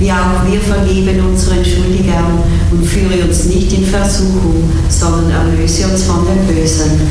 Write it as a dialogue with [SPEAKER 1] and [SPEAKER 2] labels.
[SPEAKER 1] wie auch wir vergeben unseren Schuldigern, und führe uns nicht in Versuchung, sondern erlöse uns von dem Bösen.